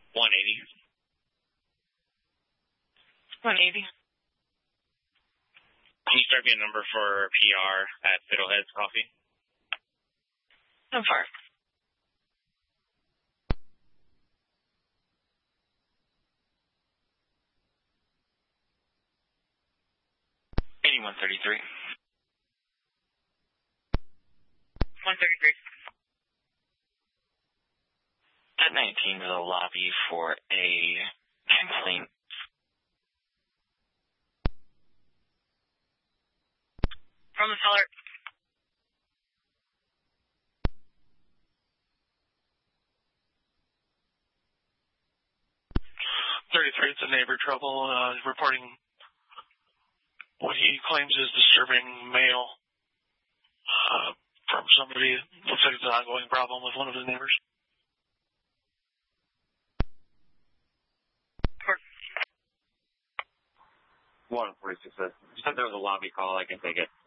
180. 180. Can you start me a number for PR at Fiddleheads Coffee? I'm far. $81.33. 133. At 19 to the lobby for a complaint. From the seller. It's a neighbor trouble, reporting what he claims is disturbing mail from somebody. Looks like it's an ongoing problem with one of his neighbors. 146 says, you said there was a lobby call, I can take it.